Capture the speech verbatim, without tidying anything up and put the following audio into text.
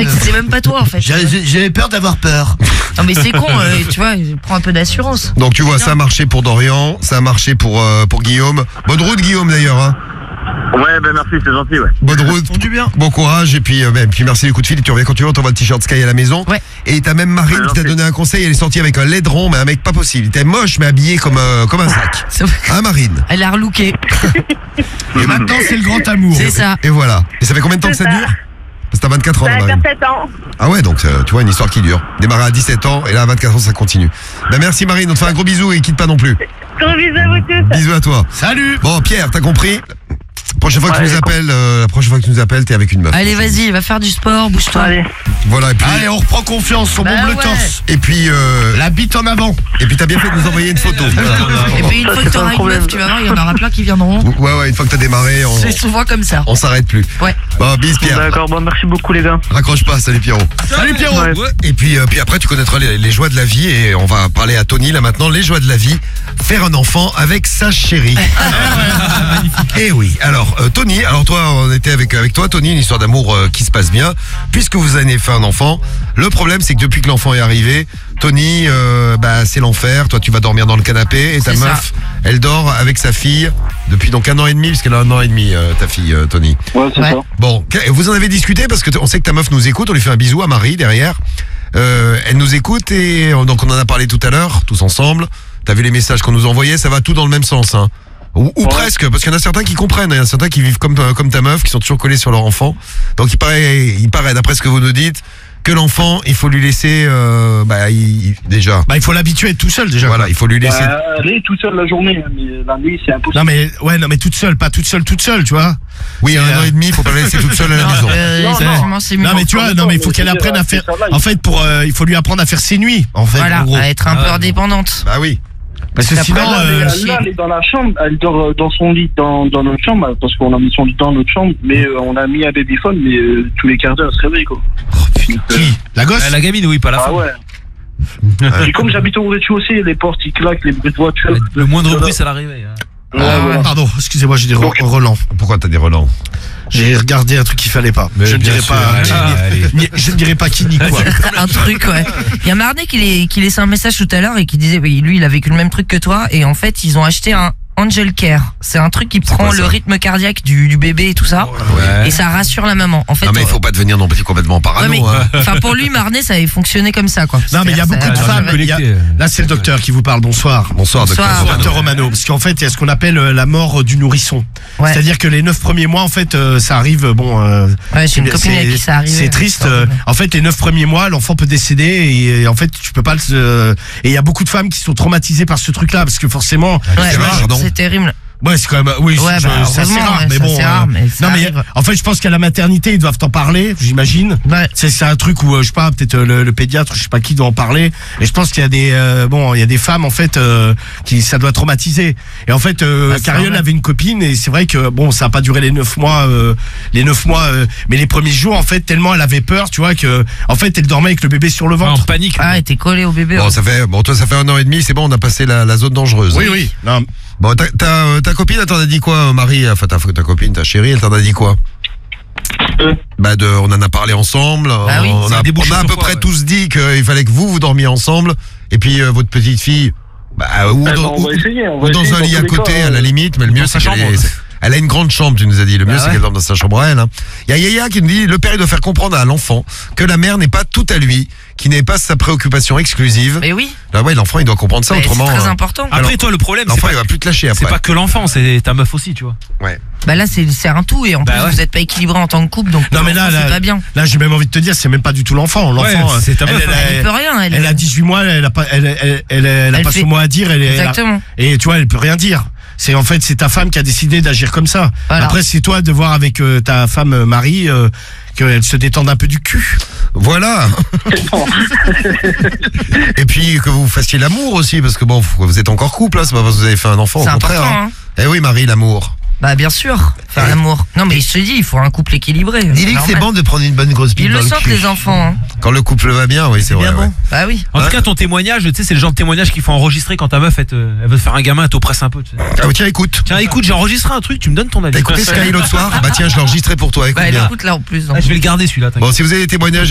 croyais que c'était même pas toi en fait. J'avais j'avais peur d'avoir peur. Non mais c'est con, euh, tu vois, prends un peu d'assurance. Donc tu vois, ça a marché pour Dorian, ça a marché pour, euh, pour Guillaume. Bonne route Guillaume d'ailleurs. Hein. Ouais, ben merci, c'est gentil, ouais. Bonne route, du bien. bon courage et puis, euh, ben, puis merci du coup de fil. Tu reviens quand tu veux, on t'envoie le t-shirt Sky à la maison. Ouais. Et t'as même Marine Ouais, qui t'a gentil. donné un conseil, elle est sortie avec un laideron, mais un mec pas possible. Il était moche mais habillé comme, euh, comme un sac. C'est vrai. Hein Marine? Elle a relooké. Et maintenant, c'est le grand amour. C'est ça. Et voilà. Et ça fait combien de temps que C'est ça ça. dure? Parce que t'as vingt-quatre ans, Ça là, va Marine. faire sept ans. Ah ouais, donc euh, tu vois, une histoire qui dure. Démarrer à dix-sept ans et là à vingt-quatre ans ça continue. Ben merci Marine, on te fait un gros bisou et quitte pas non plus. Gros bisous à vous tous. Bisous à toi. Salut. Bon Pierre, t'as compris? Prochaine fois que tu Ouais, nous j'ai appelles, euh, la prochaine fois que tu nous appelles, t'es avec une meuf. Allez vas-y, va faire du sport, bouge-toi. Allez. Voilà, et puis, Allez, on reprend confiance sur Bah mon bleu ouais. torse. et puis, euh, La bite en avant. et puis t'as bien fait de nous envoyer une photo. Voilà. Et puis une Ça, fois c'est que pas un t'auras une problème. meuf, tu vas voir, il y en aura plein qui viendront. Ouais, ouais, une fois que t'as démarré, on, C'est souvent comme ça. on s'arrête plus. Ouais. Bon, bis Pierre. D'accord, bon, merci beaucoup, les gars. Raccroche pas, salut Pierrot. Salut Pierrot. Ouais. Et puis, euh, puis après, tu connaîtras les, les joies de la vie et on va parler à Tony là maintenant. Les joies de la vie, faire un enfant avec sa chérie. Et oui. Alors, euh, Tony, alors toi, on était avec avec toi, Tony, une histoire d'amour euh, qui se passe bien, puisque vous avez fait un enfant. Le problème, c'est que depuis que l'enfant est arrivé, Tony, euh, bah c'est l'enfer. Toi, tu vas dormir dans le canapé et ta C'est ça. meuf, elle dort avec sa fille depuis donc un an et demi, puisqu'elle a un an et demi, euh, ta fille, euh, Tony. Ouais, c'est Ouais. ça. Bon, que- vous en avez discuté parce que t- on sait que ta meuf nous écoute. On lui fait un bisou à Marie derrière. Euh, elle nous écoute et euh, donc on en a parlé tout à l'heure, tous ensemble. T'as vu les messages qu'on nous envoyait, ça va tout dans le même sens, hein. Ou, ou Ouais. presque, parce qu'il y en a certains qui comprennent, il y en a certains qui vivent comme, euh, comme ta meuf, qui sont toujours collés sur leur enfant. Donc il paraît, il paraît, d'après ce que vous nous dites, que l'enfant, il faut lui laisser, euh, bah, il- il- déjà, Bah, il faut l'habituer à être tout seul déjà. voilà, il faut lui laisser. Bah, elle est tout seul la journée, mais la nuit, c'est impossible. Non mais ouais, non mais toute seule, pas toute seule, toute seule, tu vois. Oui, à un euh, an et demi, il faut pas la laisser toute seule à la maison. Euh, Non, effectivement, c'est mieux. Non mais tu vois, non mais il faut mais qu'elle je veux apprenne dire, à faire. c'est ça, là, En fait, pour, euh, il faut lui apprendre à faire ses nuits, en fait, Voilà, en gros. à être un peu indépendante. Bah oui. Parce que Après, sinon, là, euh, Là, chier. là, elle est dans la chambre, elle dort euh, dans son lit, dans, dans notre chambre, parce qu'on a mis son lit dans notre chambre, mais euh, on a mis un babyphone, mais euh, tous les quarts d'heure, elle se réveille, quoi. Donc, euh, qui La gosse. La gamine, oui, pas la ah femme. ouais. Et comme j'habite au rez-de-chaussée, les portes, ils claquent, les bruits de voiture. Le moindre bruit, ça la réveille. hein. Ouais, Ah, voilà. Pardon, excusez-moi, j'ai des re- Donc- relents. Pourquoi t'as des relents? J'ai regardé un truc qu'il fallait pas. Mais je ne bien dirai sûr, pas. allez, qui- allez. ni- Je ne dirai pas qui ni quoi. Un truc, ouais. Il y a Marnet qui, les- qui laissait un message tout à l'heure et qui disait, oui, lui, il a vécu le même truc que toi. Et en fait, ils ont acheté un Angel Care. C'est un truc qui prend quoi, le ça rythme cardiaque du, du bébé et tout ça. Ouais. Et ça rassure la maman. En fait, Non mais il euh, faut pas devenir non plus complètement ouais, parano, mais, hein. enfin, pour lui, Marnet, ça avait fonctionné comme ça, quoi. Non mais il y a C'est-à-dire, beaucoup de ça- femmes. il y a- connecté. Là c'est le docteur qui vous parle. Bonsoir. Bonsoir, docteur. Bonsoir. Romano. Docteur Romano, parce qu'en fait il y a ce qu'on appelle euh, la mort du nourrisson. Ouais. C'est-à-dire que les neuf premiers mois, en fait, euh, ça arrive. Bon, euh, Ouais, j'ai une copine avec qui ça arrive. c'est triste. euh, en fait, les neuf premiers mois, l'enfant peut décéder et, et en fait, tu peux pas le. euh, et il y a beaucoup de femmes qui sont traumatisées par ce truc-là, parce que forcément. Ouais, c'est rare, non c'est terrible. Ouais, c'est quand même. Oui, Ouais, je- bah, c'est assez heureusement, rare, ouais, mais ça, bon. c'est euh, rare, mais ça non, mais arrive. en fait, je pense qu'à la maternité, ils doivent en parler, j'imagine. Ouais. C'est c'est un truc où euh, je sais pas, peut-être euh, le, le pédiatre, je sais pas qui doit en parler. Et je pense qu'il y a des euh, bon, il y a des femmes en fait euh, qui ça doit traumatiser. Et en fait, euh, Ah, c'est Cariole normal. avait une copine et c'est vrai que bon, ça a pas duré les neuf mois, euh, les neuf mois, euh, mais les premiers jours en fait, tellement elle avait peur, tu vois que en fait, elle dormait avec le bébé sur le Ouais, en ventre. panique. Ah, et t'es collé au bébé. Bon, ouais. ça fait, bon, toi, ça fait un an et demi, c'est bon, on a passé la, la zone dangereuse. Oui, oui. Non, Bon, ta, ta, euh, ta copine, elle t'en a dit quoi, euh, Marie? Enfin, ta, ta copine, ta chérie, elle t'en a dit quoi? Euh. Bah, de, on en a parlé ensemble. Bah oui, on, ça a, a débouché on a à sur peu quoi, près ouais. tous dit qu'il fallait que vous, vous dormiez ensemble. Et puis, euh, votre petite fille, bah, ou, Eh ben, dans, on va ou- essayer, on va ou dans essayer un dans lit tous à les côté, cas, à la euh, limite, mais le mieux, dans c'est sa qu'elle chambre. ait- elle a une grande chambre, tu nous as dit. Le mieux, Bah c'est ouais. qu'elle dorme dans sa chambre à elle. Hein. Il y a Yaya qui nous dit, le père, il doit faire comprendre à l'enfant que la mère n'est pas tout à lui, qui n'est pas sa préoccupation exclusive. Mais oui, Là, ouais, l'enfant, il doit comprendre ça, mais c'est autrement. très euh, important. Après, Alors, toi, le problème, c'est l'enfant, pas, il va plus te lâcher c'est après. pas que l'enfant, c'est ta meuf aussi, tu vois. Bah là, c'est c'est un tout et en Bah plus, ouais. vous n'êtes pas équilibré en tant que couple, donc Non, mais là, l'enfant, là- c'est pas bien. là, j'ai même envie de te dire, c'est même pas du tout l'enfant. L'enfant, Ouais, euh, c'est ta elle, meuf, elle, hein. Elle elle- peut rien, elle. elle a dix-huit mois, elle a pas, elle, elle, elle, elle, elle a Elle pas fait- son mot à dire, elle est, elle a- Exactement. et tu vois, elle peut rien dire. C'est en fait, c'est ta femme qui a décidé d'agir comme ça. Voilà. Après, c'est toi de voir avec euh, ta femme euh, Marie euh, qu'elle se détende un peu du cul. Voilà. Et puis que vous fassiez l'amour aussi, parce que bon, vous êtes encore couple, hein, c'est pas parce que vous avez fait un enfant, au C'est contraire. important, hein. hein. Eh oui, Marie, l'amour. Bah bien sûr, faire l'amour. Non mais je te dis, il faut un couple équilibré. Dis-lui que c'est bon de prendre une bonne grosse bite Ils dans le le sentent cul. les enfants. Hein. Quand le couple va bien, oui, c'est vrai. Bien ouais. bon. Bah oui. En Ouais. tout cas, ton témoignage, tu sais, c'est le genre de témoignage qu'il faut enregistrer quand ta meuf, elle, te- elle veut te faire un gamin, elle t'oppresse un peu. Tu sais. Ah, tiens, écoute. Tiens, écoute, j'ai enregistré un truc, tu me donnes ton avis. T'as écouté Sky l'autre soir? Bah tiens, je l'ai enregistré pour toi, écoute Bah elle bien. écoute là en plus. donc. Ah, je vais le garder celui-là. t'inquiète. Bon, si vous avez des témoignages